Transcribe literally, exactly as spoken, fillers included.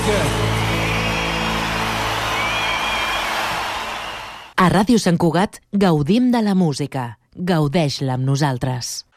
música. A Ràdio Sant Cugat gaudim de la música. Gaudeix-la amb nosaltres.